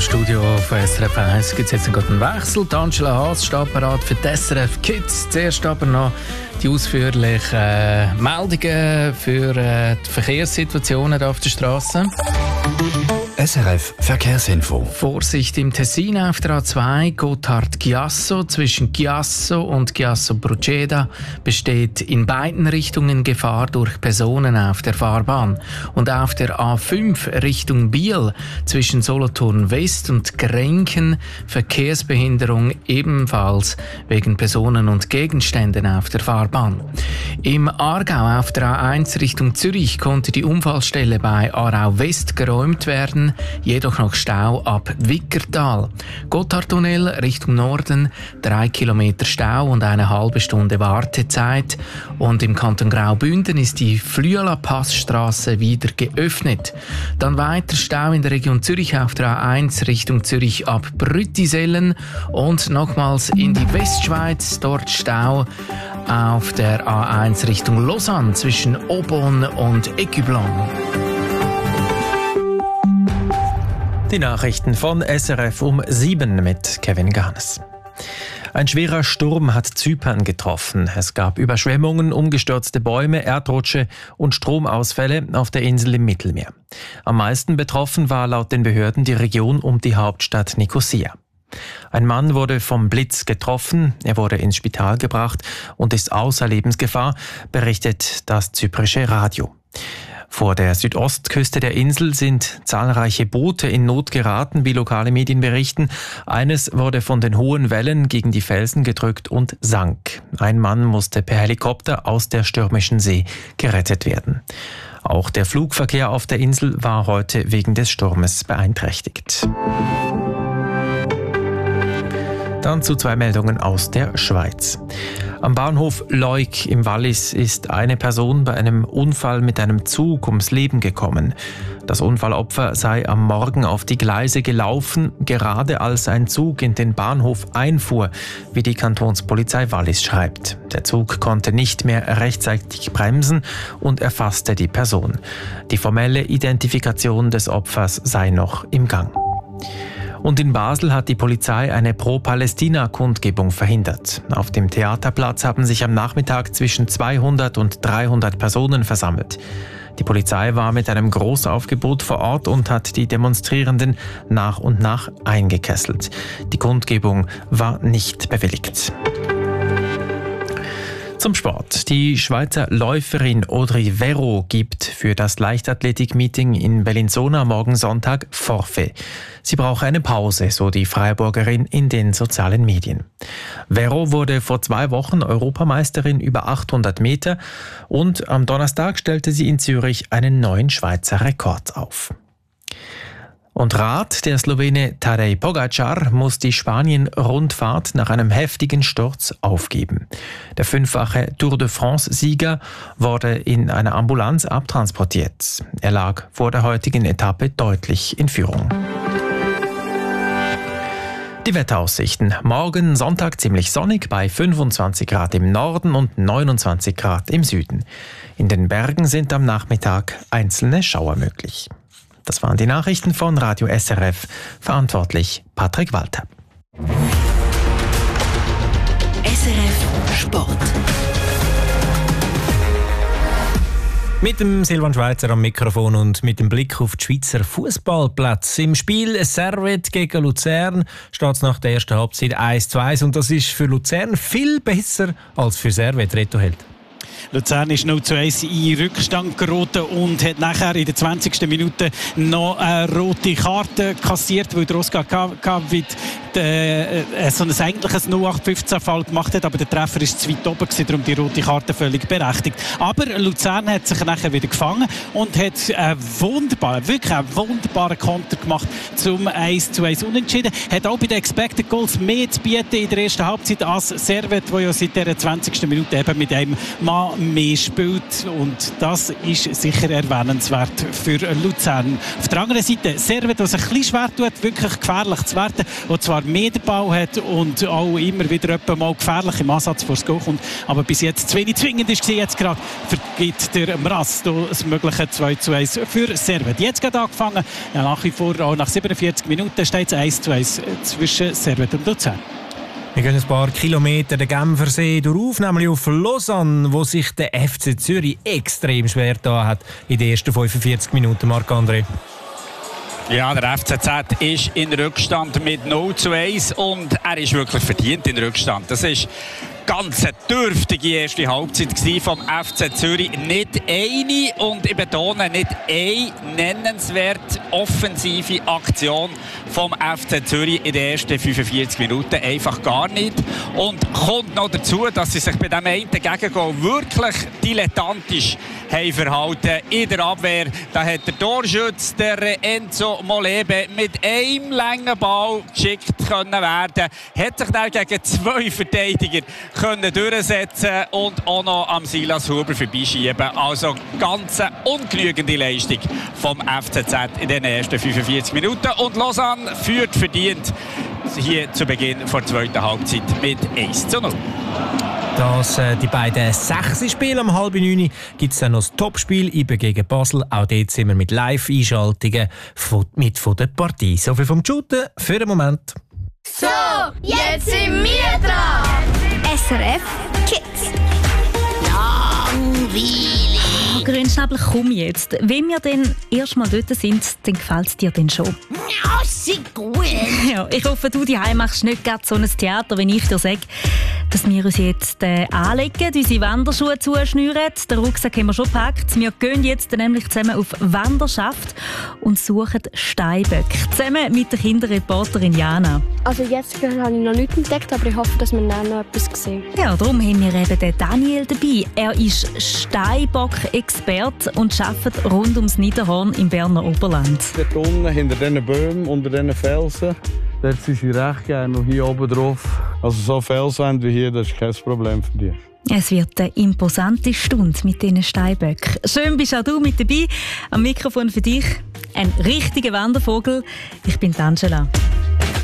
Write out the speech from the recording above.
Studio von SRF 1 gibt es jetzt gerade einen Wechsel. Die Angela Haas steht bereit für die SRF Kids. Zuerst aber noch die ausführlichen Meldungen für die Verkehrssituationen auf der Straße. SRF Verkehrsinfo. Vorsicht im Tessin auf der A2 Gotthard-Chiasso. Zwischen Chiasso und Chiasso-Proceda besteht in beiden Richtungen Gefahr durch Personen auf der Fahrbahn. Und auf der A5 Richtung Biel zwischen Solothurn West und Grenken Verkehrsbehinderung ebenfalls wegen Personen und Gegenständen auf der Fahrbahn. Im Aargau auf der A1 Richtung Zürich konnte die Unfallstelle bei Aarau West geräumt werden, jedoch noch Stau ab Wickertal. Gotthardtunnel Richtung Norden, 3 Kilometer Stau und eine halbe Stunde Wartezeit. Und im Kanton Graubünden ist die Flüela-Passstrasse wieder geöffnet. Dann weiter Stau in der Region Zürich auf der A1 Richtung Zürich ab Brüttisellen und nochmals in die Westschweiz, dort Stau auf der A1 Richtung Lausanne zwischen Aubonne und Écublens. Die Nachrichten von SRF um 7 mit Kevin Garnes. Ein schwerer Sturm hat Zypern getroffen. Es gab Überschwemmungen, umgestürzte Bäume, Erdrutsche und Stromausfälle auf der Insel im Mittelmeer. Am meisten betroffen war laut den Behörden die Region um die Hauptstadt Nikosia. Ein Mann wurde vom Blitz getroffen, er wurde ins Spital gebracht und ist außer Lebensgefahr, berichtet das zyprische Radio. Vor der Südostküste der Insel sind zahlreiche Boote in Not geraten, wie lokale Medien berichten. Eines wurde von den hohen Wellen gegen die Felsen gedrückt und sank. Ein Mann musste per Helikopter aus der stürmischen See gerettet werden. Auch der Flugverkehr auf der Insel war heute wegen des Sturmes beeinträchtigt. Dann zu 2 Meldungen aus der Schweiz. Am Bahnhof Leuk im Wallis ist eine Person bei einem Unfall mit einem Zug ums Leben gekommen. Das Unfallopfer sei am Morgen auf die Gleise gelaufen, gerade als ein Zug in den Bahnhof einfuhr, wie die Kantonspolizei Wallis schreibt. Der Zug konnte nicht mehr rechtzeitig bremsen und erfasste die Person. Die formelle Identifikation des Opfers sei noch im Gang. Und in Basel hat die Polizei eine Pro-Palästina-Kundgebung verhindert. Auf dem Theaterplatz haben sich am Nachmittag zwischen 200 und 300 Personen versammelt. Die Polizei war mit einem Großaufgebot vor Ort und hat die Demonstrierenden nach und nach eingekesselt. Die Kundgebung war nicht bewilligt. Zum Sport. Die Schweizer Läuferin Audrey Verreau gibt für das Leichtathletik-Meeting in Bellinzona morgen Sonntag Forfait. Sie brauche eine Pause, so die Freiburgerin in den sozialen Medien. Verreau wurde vor 2 Wochen Europameisterin über 800 Meter und am Donnerstag stellte sie in Zürich einen neuen Schweizer Rekord auf. Und Rad, der Slowene Tadej Pogačar muss die Spanien-Rundfahrt nach einem heftigen Sturz aufgeben. Der 5-fache Tour de France-Sieger wurde in einer Ambulanz abtransportiert. Er lag vor der heutigen Etappe deutlich in Führung. Die Wetteraussichten. Morgen Sonntag ziemlich sonnig bei 25 Grad im Norden und 29 Grad im Süden. In den Bergen sind am Nachmittag einzelne Schauer möglich. Das waren die Nachrichten von Radio SRF. Verantwortlich Patrick Walter. SRF Sport. Mit dem Silvan Schweizer am Mikrofon und mit dem Blick auf die Schweizer Fußballplätze. Im Spiel Servette gegen Luzern steht es nach der ersten Halbzeit 1:1 und das ist für Luzern viel besser als für Servette. Reto-Held. Luzern ist 0:1 in Rückstand geraten und hat nachher in der 20. Minute noch eine rote Karte kassiert, weil der Oscar Kavit so ein eigentliches 0815-Fall gemacht hat, aber der Treffer ist zu weit oben gewesen, darum die rote Karte völlig berechtigt. Aber Luzern hat sich nachher wieder gefangen und hat wirklich einen wunderbaren Konter gemacht zum 1:1 Unentschieden. Hat auch bei den Expected Goals mehr zu bieten in der ersten Halbzeit als Servette, wo ja seit der 20. Minute eben mit einem Mann noch mehr spielt. Und das ist sicher erwähnenswert für Luzern. Auf der anderen Seite, Servet, was ein bisschen schwer tut, wirklich gefährlich zu werden, der zwar mehr den Ball hat und auch immer wieder mal gefährlich im Ansatz vor das Goal kommt, aber bis jetzt zu wenig zwingend ist. Jetzt gerade vergibt der Mraz das mögliche 2:1 für Servet. Jetzt gerade angefangen, ja, nach wie vor auch nach 47 Minuten steht es 1:1 zwischen Servet und Luzern. Wir gehen ein paar Kilometer den Genfersee durch, nämlich auf Lausanne, wo sich der FC Zürich extrem schwer getan hat in den ersten 45 Minuten. Marc-André. Ja, der FCZ ist in Rückstand mit 0:1 und er ist wirklich verdient in Rückstand. Das ist ganz eine dürftige erste Halbzeit vom FC Zürich. Nicht eine, und ich betone, nicht eine nennenswerte offensive Aktion vom FC Zürich in den ersten 45 Minuten. Einfach gar nicht. Und kommt noch dazu, dass sie sich bei diesem einen Gegengoal wirklich dilettantisch haben verhalten in der Abwehr. Da hat der Torschütz, der Enzo Molebe, mit einem langen Ball geschickt können werden. Hat sich dann gegen 2 Verteidiger können durchsetzen und auch noch am Silas Huber vorbeischieben. Also ganz ungenügende Leistung vom FCZ in den ersten 45 Minuten. Und Lausanne führt verdient hier zu Beginn der zweiten Halbzeit mit 1:0. Die beiden 6 Spiele um 8:30 gibt es dann noch das Topspiel IB gegen Basel. Auch dort sind wir mit Live-Einschaltungen mit von der Partie. So viel vom Shooten für den Moment. So, jetzt sind wir dran. SRF Kids. Langweilig. Grünschnabel, komm jetzt. Wenn wir dann erst mal dort sind, dann gefällt es dir dann schon. Ja, ist gut. Ja, ich hoffe, du daheim machst nicht gerade so ein Theater, wenn ich dir sage, dass wir uns jetzt anlegen, unsere Wanderschuhe zuschnüren. Den Rucksack haben wir schon gepackt. Wir gehen jetzt nämlich zusammen auf Wanderschaft und suchen Steinböcke. Zusammen mit der Kinderreporterin Jana. Also jetzt habe ich noch nichts entdeckt, aber ich hoffe, dass wir dann noch etwas sehen. Ja, darum haben wir eben den Daniel dabei. Er ist Steinbock-Experte und arbeitet rund ums Niederhorn im Berner Oberland. Dort unten, hinter diesen Bäumen, unter diesen Felsen, dort sind sie recht gerne und hier oben drauf. Also so Felswände wie hier, das ist kein Problem für dich. Es wird eine imposante Stunde mit diesen Steinböcken. Schön bist auch du mit dabei. Am Mikrofon für dich ein richtiger Wandervogel. Ich bin Angela.